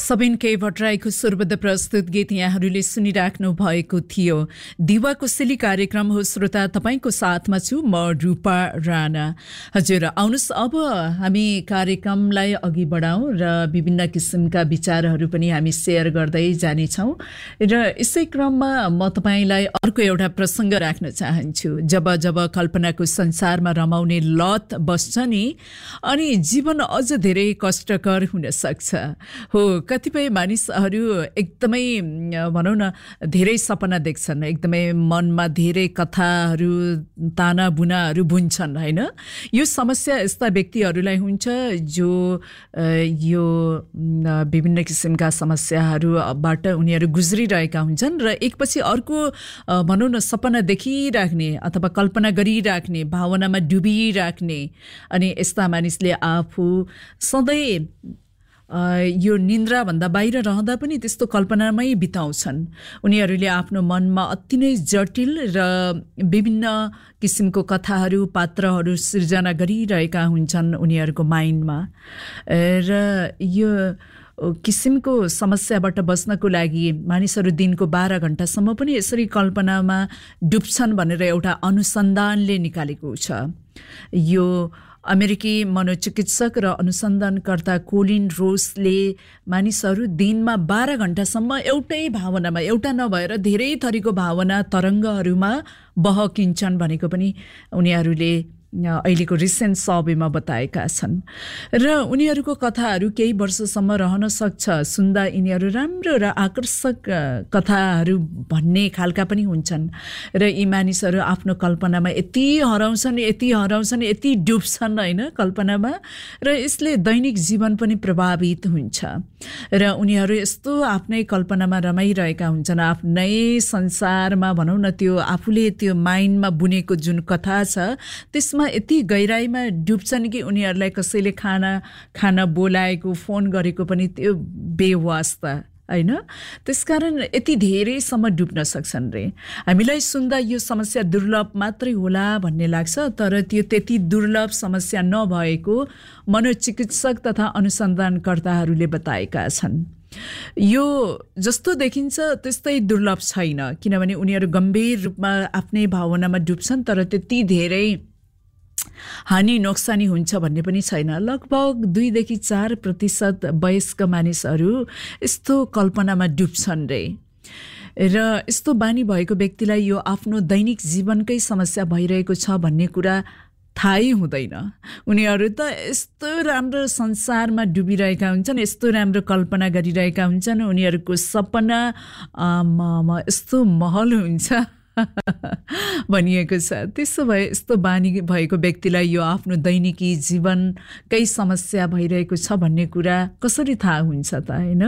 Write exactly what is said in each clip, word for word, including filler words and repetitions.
सबिन के भट्टराईको सुरबद्ध प्रस्तुत गीत यहाँहरूले सुनिराख्नु भएको थियो। दिवा कोसेली कार्यक्रम हो श्रोता, तपाईको साथमा छु म रूपा राणा। हजुर, आउनुस् अब हामी कार्यक्रमलाई अघि बढाउँ र विभिन्न किसिमका विचारहरू पनि हामी सेयर गर्दै जानेछौँ। र यसै क्रममा म तपाईलाई अर्को एउटा प्रसङ्ग राख्न चाहन्छु। जब जब कल्पनाको संसारमा रमाउने लत बस्छ नि, अनि जीवन अझ धेरै कष्टकर हुन सक्छ। हो, कतिपय मानिसहरू एकदमै भनौँ न धेरै सपना देख्छन्, एकदमै मनमा धेरै कथाहरू ताना बुनाहरू बुन्छन् हैन। यो समस्या यस्ता व्यक्तिहरूलाई हुन्छ जो यो विभिन्न किसिमका समस्याहरूबाट उनीहरू गुज्रिरहेका हुन्छन् र एकपछि अर्को भनौँ न सपना देखिराख्ने अथवा कल्पना गरिराख्ने, भावनामा डुबिराख्ने, अनि यस्ता मानिसले आफू सधैँ यो निन्द्राभन्दा बाहिर रहँदा पनि त्यस्तो कल्पनामै बिताउँछन्। उनीहरूले आफ्नो मनमा अति नै जटिल र विभिन्न किसिमको कथाहरू पात्रहरू सिर्जना गरिरहेका हुन्छन् उनीहरूको माइन्डमा। र यो किसिमको समस्याबाट बच्नको लागि मानिसहरू दिनको बाह्र घण्टासम्म पनि यसरी कल्पनामा डुब्छन् भनेर एउटा अनुसन्धानले निकालेको छ। यो अमेरिकी मनोचिकित्सक र अनुसन्धानकर्ता कोलिन रोसले मानिसहरू दिनमा बाह्र घण्टासम्म एउटै भावनामा, एउटा नभएर धेरै थरीको भावना तरङ्गहरूमा बहकिन्छन् भनेको पनि उनीहरूले अहिलेको रिसेन्ट सर्वेमा बताएका छन्। र उनीहरूको कथाहरू केही वर्षसम्म रहन सक्छ। सुन्दा यिनीहरू राम्रो र आकर्षक कथाहरू भन्ने खालका पनि हुन्छन्। र यी मानिसहरू आफ्नो कल्पनामा यति हराउँछन् यति हराउँछन् यति डुब्छन् होइन कल्पनामा, र यसले दैनिक जीवन पनि प्रभावित हुन्छ। र उनीहरू यस्तो आफ्नै कल्पनामा रमाइरहेका हुन्छन्, आफ्नै संसारमा भनौँ न, त्यो आफूले त्यो माइन्डमा बुनेको जुन कथा छ त्यसमा यति गहिराईमा डुब्छन् कि उनीहरूलाई कसैले खाना खान बोलाएको, फोन गरेको पनि त्यो बेवास्ता होइन। त्यसकारण यति धेरैसम्म डुब्न सक्छन् रे। हामीलाई सुन्दा यो समस्या दुर्लभ मात्रै होला भन्ने लाग्छ, तर त्यो त्यति दुर्लभ समस्या नभएको मनोचिकित्सक तथा अनुसन्धानकर्ताहरूले बताएका छन्। यो जस्तो देखिन्छ त्यस्तै दुर्लभ छैन, किनभने उनीहरू गम्भीर रूपमा आफ्नै भावनामा डुब्छन्, तर त्यति धेरै हानि नोक्सानी हुन्छ भन्ने पनि छैन। लगभग दुईदेखि चार प्रतिशत वयस्क मानिसहरू यस्तो कल्पनामा डुब्छन् रे। र यस्तो बानी भएको व्यक्तिलाई यो आफ्नो दैनिक जीवनकै समस्या भइरहेको छ भन्ने कुरा थाहै हुँदैन। उनीहरू त यस्तो राम्रो संसारमा डुबिरहेका हुन्छन्, यस्तो राम्रो कल्पना गरिरहेका हुन्छन्, उनीहरूको सपना यस्तो महल हुन्छ भनिएको छ। त्यसो भए यस्तो बानी भएको व्यक्तिलाई यो आफ्नो दैनिकी जीवनकै समस्या भइरहेको छ भन्ने कुरा कसरी थाहा हुन्छ त होइन।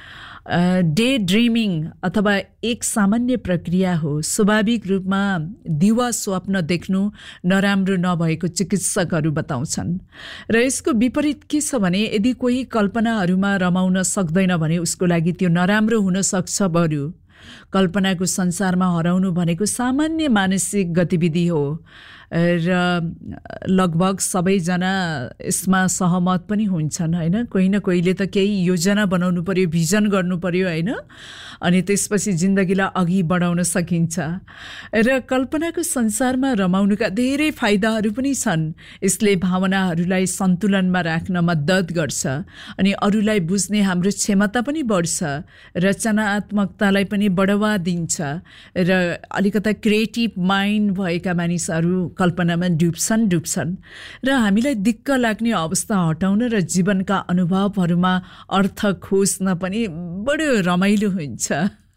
डे ड्रिमिङ अथवा एक सामान्य प्रक्रिया हो। स्वाभाविक रूपमा दिवा स्वप्न देख्नु नराम्रो नभएको चिकित्सकहरू बताउँछन्। र यसको विपरीत के छ भने यदि कोही कल्पनाहरूमा रमाउन सक्दैन भने उसको लागि त्यो नराम्रो हुन सक्छ। बरु कल्पनाको संसारमा हराउनु भनेको सामान्य मानसिक गतिविधि हो र लगभग सबैजना यसमा सहमत पनि हुन्छन् होइन। कोही न कोहीले त केही योजना बनाउनु पर्यो, भिजन गर्नु पर्यो होइन, अनि त्यसपछि जिन्दगीलाई अघि बढाउन सकिन्छ। र कल्पनाको संसारमा रमाउनुका धेरै फाइदाहरू पनि छन्। यसले भावनाहरूलाई सन्तुलनमा राख्न मद्दत गर्छ, अनि अरूलाई बुझ्ने हाम्रो क्षमता पनि बढ्छ, रचनात्मकतालाई पनि बढावा दिन्छ। र अलिकता क्रिएटिभ माइन्ड भएका मानिसहरू कल्पनामा डुब्छन् डुब्छन् र हामीलाई दिक्क लाग्ने अवस्था हटाउन र जीवनका अनुभवहरूमा अर्थ खोज्न पनि बडो रमाइलो हुन्छ।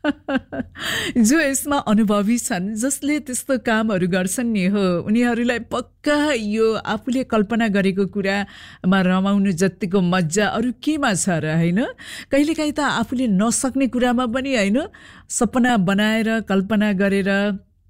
जो यसमा अनुभवी छन्, जसले त्यस्तो कामहरू गर्छन् नि, हो उनीहरूलाई पक्का यो आफूले कल्पना गरेको कुरामा रमाउनु जतिको मजा अरू केमा छ र होइन। कहिलेकाहीँ त आफूले नसक्ने कुरामा पनि होइन सपना बनाएर कल्पना गरेर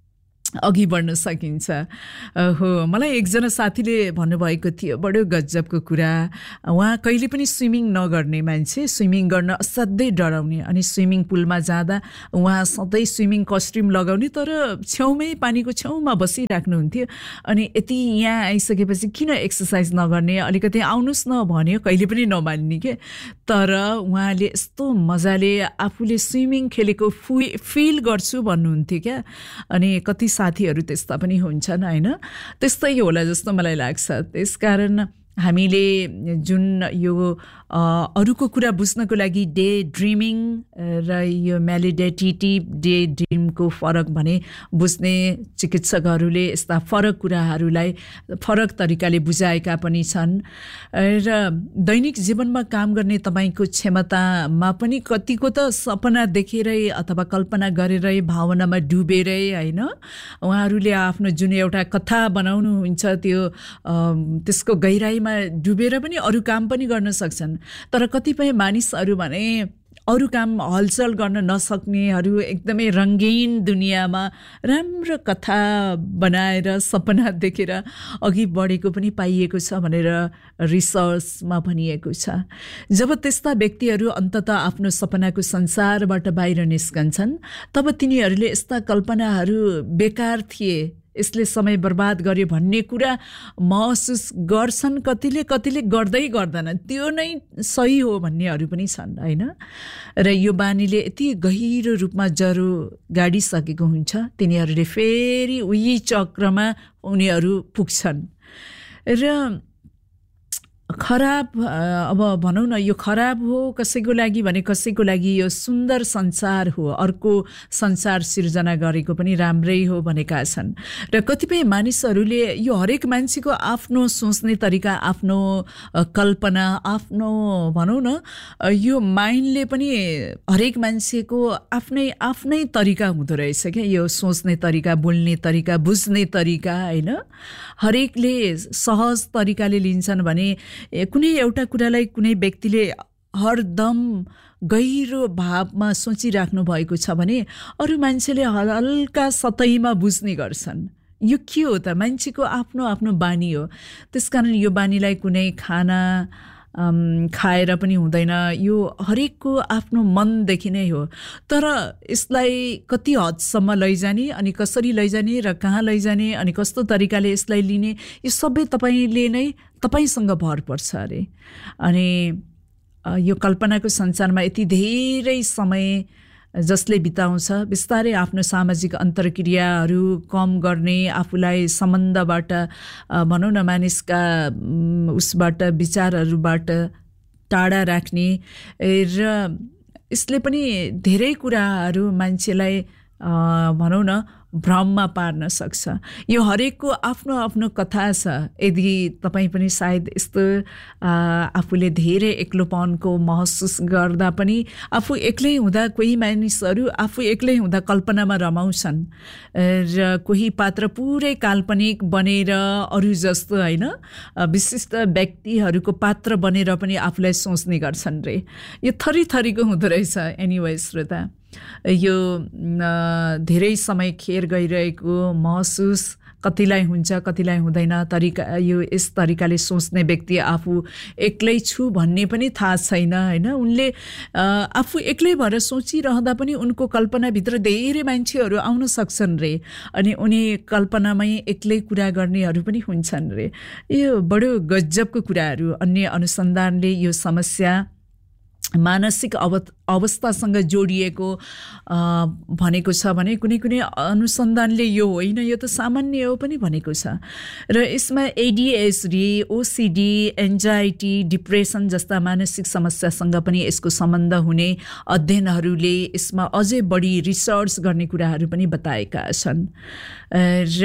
अघि बढ्न सकिन्छ। हो, मलाई एकजना साथीले भन्नुभएको थियो बडो गजबको कुरा। उहाँ कहिले पनि स्विमिङ नगर्ने मान्छे, स्विमिङ गर्न असाध्यै डराउने, अनि स्विमिङ पुलमा जाँदा उहाँ सधैँ स्विमिङ कस्ट्युम लगाउने, तर छेउमै पानीको छेउमा बसिराख्नुहुन्थ्यो। अनि यति यहाँ आइसकेपछि किन एक्सर्साइज नगर्ने, अलिकति आउनुहोस् न भन्यो, कहिले पनि नमान्ने के। तर उहाँले यस्तो मजाले आफूले स्विमिङ खेलेको फु फिल गर्छु भन्नुहुन्थ्यो क्या। अनि कति साथीहरू त्यस्ता पनि हुन्छन् होइन, त्यस्तै होला जस्तो मलाई लाग्छ। त्यसकारण हामीले जुन यो अरूको कुरा बुझ्नको लागि डे ड्रिमिङ र यो म्यालिडेटिभ डे ड्रिमको फरक भने बुझ्ने चिकित्सकहरूले यस्ता फरक कुराहरूलाई फरक तरिकाले बुझाएका पनि छन्। र दैनिक जीवनमा काम गर्ने तपाईँको क्षमतामा पनि कतिको त सपना देखेरै अथवा कल्पना गरेरै भावनामा डुबेरै होइन, उहाँहरूले आफ्नो जुन एउटा कथा बनाउनुहुन्छ त्यो त्यसको गहिराईमा डुबेर पनि अरू काम पनि गर्न सक्छन्। तर कतिपय मानिसहरू भने अरू काम हलचल गर्न नसक्नेहरू एकदमै रङ्गीन दुनियाँमा राम्रो कथा बनाएर सपना देखेर अघि बढेको पनि पाइएको छ भनेर रिसर्चमा भनिएको छ। जब त्यस्ता व्यक्तिहरू अन्ततः आफ्नो सपनाको संसारबाट बाहिर निस्कन्छन्, तब तिनीहरूले यस्ता कल्पनाहरू बेकार थिए, यसले समय बर्बाद गर्यो भन्ने कुरा महसुस गर्छन्। कतिले कतिले गर्दै गर्दैनन्, त्यो नै सही हो भन्नेहरू पनि छन् होइन। र यो बानीले यति गहिरो रूपमा जरो गाडिसकेको हुन्छ, तिनीहरूले फेरि उही चक्रमा उनीहरू पुग्छन्। र खराब अब भनौँ न, यो खराब हो कसैको लागि भने कसैको लागि यो सुन्दर संसार हो, अर्को संसार सिर्जना गरेको पनि राम्रै हो भनेका छन्। र कतिपय मानिसहरूले यो हरेक मान्छेको आफ्नो सोच्ने तरिका, आफ्नो कल्पना, आफ्नो भनौँ न यो माइन्डले पनि हरेक मान्छेको आफ्नै आफ्नै तरिका हुँदो रहेछ क्या। यो सोच्ने तरिका, बोल्ने तरिका, बुझ्ने तरिका होइन, हरेकले सहज तरिकाले लिन्छन् भने कुनै एउटा कुरालाई कुनै व्यक्तिले हरदम गहिरो भावमा सोचिराख्नु भएको छ भने अरू मान्छेले हल्का सतहीमा बुझ्ने गर्छन्। यो के हो त? मान्छेको आफ्नो आफ्नो बानी हो। त्यसकारण यो बानीलाई कुनै खाना खाएर पनि हुँदैन, यो हरेकको आफ्नो मनदेखि नै हो। तर यसलाई कति हदसम्म लैजाने, अनि कसरी लैजाने र कहाँ लैजाने, अनि कस्तो तरिकाले यसलाई लिने, यो सबै तपाईँले नै तपाईँसँग भर पर्छ अरे। अनि यो कल्पनाको संसारमा यति धेरै समय जसले बिताउँछ, बिस्तारै आफ्नो सामाजिक अन्तर्क्रियाहरू कम गर्ने, आफूलाई सम्बन्धबाट भनौँ न मानिसका उसबाट विचारहरूबाट टाढा राख्ने, र यसले पनि धेरै कुराहरू मान्छेलाई भनौँ न भ्रममा पार्न सक्छ। यो हरेकको आफ्नो आफ्नो कथा छ। यदि तपाईँ पनि सायद यस्तो आफूले धेरै एक्लोपनको महसुस गर्दा पनि, आफू एक्लै हुँदा कोही मानिसहरू आफू एक्लै हुँदा कल्पनामा रमाउँछन्, र कोही पात्र पुरै काल्पनिक बनेर अरू जस्तो होइन, विशिष्ट व्यक्तिहरूको पात्र बनेर पनि आफूलाई सोच्ने गर्छन् रे। यो थरी थरीको हुँदो रहेछ। एनिवे श्रोता, यो धेरै समय खेर गइरहेको महसुस कतिलाई हुन्छ कतिलाई हुँदैन तरिका, यो यस तरिकाले सोच्ने व्यक्ति आफू एक्लै छु भन्ने पनि थाहा छैन होइन। उनले आफू एक्लै भएर सोचिरहँदा पनि उनको कल्पनाभित्र धेरै मान्छेहरू आउन सक्छन् रे, अनि उनी कल्पनामै एक्लै कुरा गर्नेहरू पनि हुन्छन् रे। यो बडो गजबको कुराहरू। अन्य अनुसन्धानले यो समस्या मानसिक अव अवस्थासँग जोडिएको भनेको छ भने कुनै कुनै अनुसन्धानले यो होइन, यो त सामान्य हो पनि भनेको छ। र यसमा एडिएचडी, ओसिडी, एन्जाइटी, डिप्रेसन जस्ता मानसिक समस्यासँग पनि यसको सम्बन्ध हुने अध्ययनहरूले यसमा अझै बढी रिसर्च गर्ने कुराहरू पनि बताएका छन्। र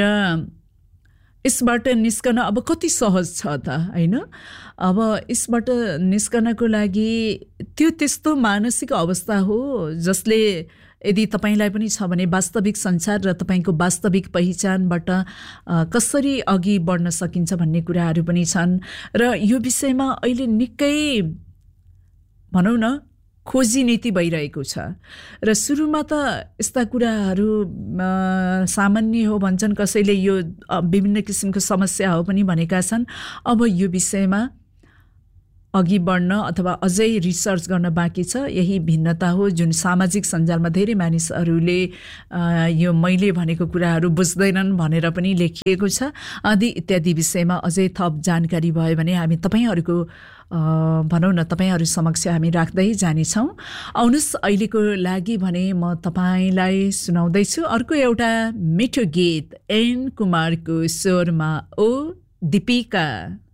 यसबाट निस्कन अब कति सहज छ त होइन। अब यसबाट निस्कनको लागि त्यो त्यस्तो मानसिक अवस्था हो जसले यदि तपाईँलाई पनि छ भने वास्तविक संसार र तपाईँको वास्तविक पहिचानबाट कसरी अघि बढ्न सकिन्छ भन्ने कुराहरू पनि छन्। र यो विषयमा अहिले निकै भनौँ न खोजी नीति भइरहेको छ र सुरुमा त यस्ता कुराहरू सामान्य हो भन्छन्, कसैले यो विभिन्न किसिमको समस्या हो पनि भनेका छन्। अब यो विषयमा अघि बढ्न अथवा अझै रिसर्च गर्न बाँकी छ। यही भिन्नता हो जुन सामाजिक सञ्जालमा धेरै मानिसहरूले यो मैले भनेको कुराहरू बुझ्दैनन् भनेर पनि लेखिएको छ। आदि इत्यादि विषयमा अझै थप जानकारी भयो भने हामी तपाईँहरूको भनौँ न तपाईँहरू समक्ष हामी राख्दै जानेछौँ। आउनुहोस् अहिलेको लागि भने म तपाईँलाई सुनाउँदैछु अर्को एउटा मिठो गीत एन कुमारको स्वरमा ओ दीपिका।